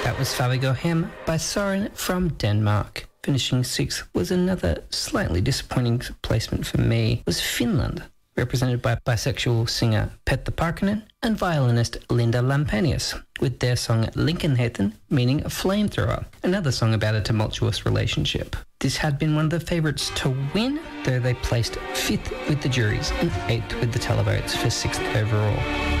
That was Fabergård by Soren from Denmark. Finishing sixth was another slightly disappointing placement for me, was Finland, represented by bisexual singer Petter Parkkonen and violinist Linda Lampenius, with their song Linkenheten, meaning a flamethrower, another song about a tumultuous relationship. This had been one of the favourites to win, though they placed fifth with the juries and eighth with the televotes for sixth overall.